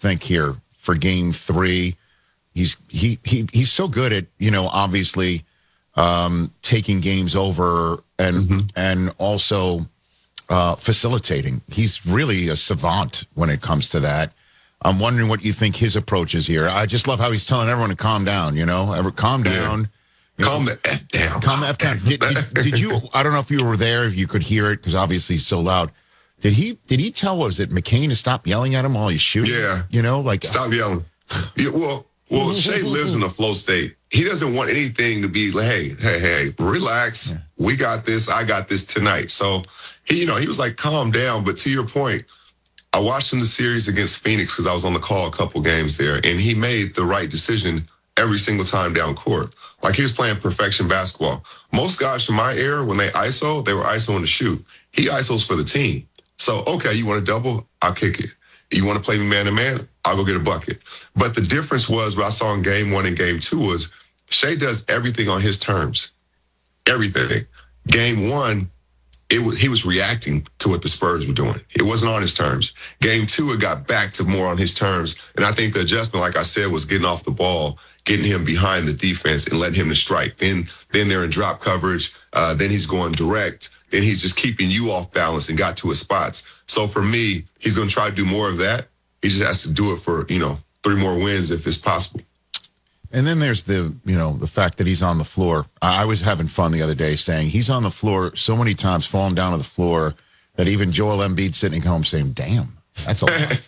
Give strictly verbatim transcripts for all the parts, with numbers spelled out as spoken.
think here for game three? He's he he he's so good at, you know, obviously um, taking games over and mm-hmm. and also uh, facilitating. He's really a savant when it comes to that. I'm wondering what you think his approach is here. I just love how he's telling everyone to calm down, you know, Ever, calm down. Yeah. Calm the F down. Calm the F down. Did, did, did you, I don't know if you were there, if you could hear it, because obviously he's so loud. Did he Did he tell, was it McCain to stop yelling at him while he's shooting? Yeah. You know, like. Stop yelling. Yeah, well, well, Shai lives in a flow state. He doesn't want anything to be like, hey, hey, hey, relax. Yeah. We got this. I got this tonight. So, he, you know, he was like, calm down. But to your point, I watched him the series against Phoenix because I was on the call a couple games there, and he made the right decision every single time down court. Like he was playing perfection basketball. Most guys from my era, when they I S O, they were ISOing to shoot. He I S Os for the team. So, okay, you want to double? I'll kick it. You want to play me man-to-man? I'll go get a bucket. But the difference was what I saw in game one and game two was Shai does everything on his terms. Everything. Game one, it was, he was reacting to what the Spurs were doing. It wasn't on his terms. Game two, it got back to more on his terms. And I think the adjustment, like I said, was getting off the ball, getting him behind the defense and letting him to strike. Then, then they're in drop coverage. Uh, then he's going direct. Then he's just keeping you off balance and got to his spots. So for me, he's going to try to do more of that. He just has to do it for, you know, three more wins if it's possible. And then there's the, you know, the fact that he's on the floor. I was having fun the other day saying he's on the floor so many times, falling down to the floor, that even Joel Embiid sitting home saying, damn, that's a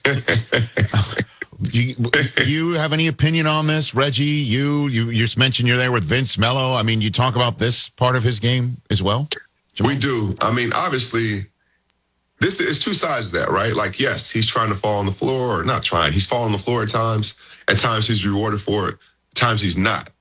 lot. do, you, do you have any opinion on this, Reggie? You, you, you just mentioned you're there with Vince Mello. I mean, you talk about this part of his game as well? Jamal? We do. I mean, obviously, this is two sides of that, right? Like, yes, he's trying to fall on the floor, or not trying. He's falling on the floor at times. At times, he's rewarded for it. At times, he's not.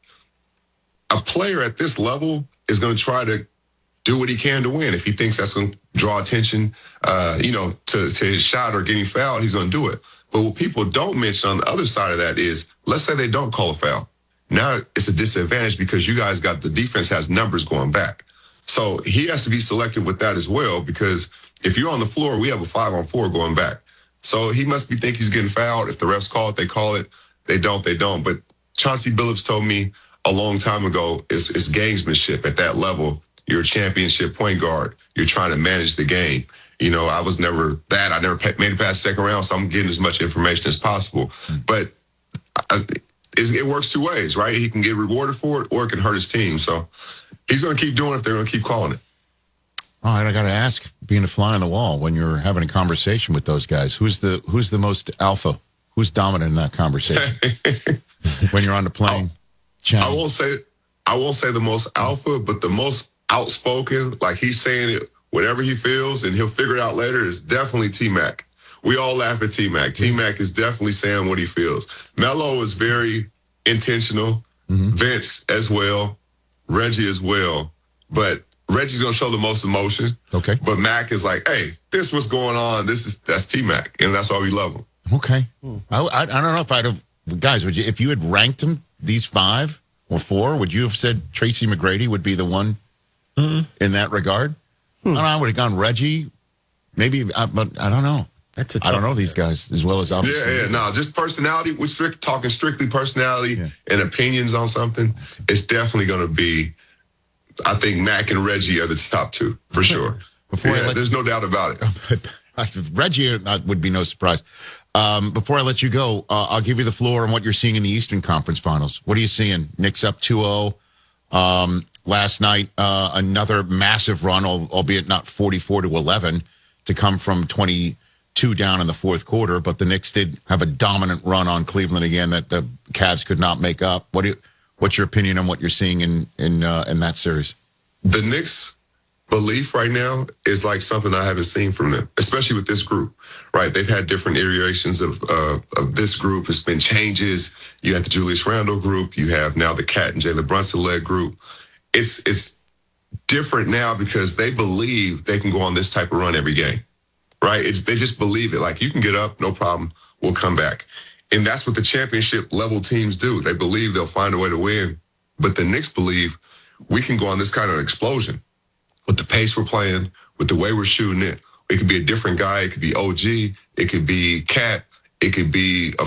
A player at this level is going to try to do what he can to win. If he thinks that's going to draw attention, uh, you know, to, to his shot or getting fouled, he's going to do it. But what people don't mention on the other side of that is, let's say they don't call a foul. Now it's a disadvantage because you guys got the defense has numbers going back. So he has to be selective with that as well, because if you're on the floor, we have a five on four going back. So he must be think he's getting fouled. If the refs call it, they call it. They don't, they don't. But Chauncey Billups told me a long time ago, it's, it's gamesmanship at that level. You're a championship point guard. You're trying to manage the game. You know, I was never that. I never made it past second round, so I'm getting as much information as possible. Mm-hmm. But I, it works two ways, right? He can get rewarded for it, or it can hurt his team. So he's going to keep doing it if they're going to keep calling it. All right, I got to ask, being a fly on the wall, when you're having a conversation with those guys, who's the who's the most alpha? Who's dominant in that conversation? When you're on the plane? I, I won't say I won't say the most alpha, but the most outspoken, like he's saying it, whatever he feels, and he'll figure it out later, is definitely T-Mac. We all laugh at T-Mac. T-Mac is definitely saying what he feels. Melo is very intentional. Mm-hmm. Vince as well. Reggie as well. But Reggie's going to show the most emotion. Okay. But Mac is like, hey, this is what's going on. This is That's T-Mac. And that's why we love him. Okay. Hmm. I, I, I don't know if I'd have, guys, would you, if you had ranked them, these five or four, would you have said Tracy McGrady would be the one mm-hmm. in that regard? Hmm. I don't know. I would have gone Reggie, maybe, uh, but I don't know. That's a I don't know these guys as well as obviously. Yeah, yeah, no, just personality. We're strict, talking strictly personality yeah. and opinions on something. It's definitely going to be, I think Mac and Reggie are the top two for sure. Before yeah, there's you, no doubt about it. Reggie would be no surprise. Um, before I let you go, uh, I'll give you the floor on what you're seeing in the Eastern Conference Finals. What are you seeing? Knicks up two oh. Um, last night, uh, another massive run, albeit not forty-four to eleven, to come from twenty-two down in the fourth quarter. But the Knicks did have a dominant run on Cleveland again that the Cavs could not make up. What do you, what's your opinion on what you're seeing in in uh, in that series? The Knicks' belief right now is like something I haven't seen from them, especially with this group, right? They've had different iterations of uh, of this group. It's been changes. You have the Julius Randle group. You have now the Cat and Jalen Brunson-led group. It's it's different now because they believe they can go on this type of run every game, right? It's, they just believe it. Like, you can get up, no problem, we'll come back. And that's what the championship level teams do. They believe they'll find a way to win. But the Knicks believe we can go on this kind of explosion with the pace we're playing, with the way we're shooting it. It could be a different guy. It could be O G. It could be Cat. It could be a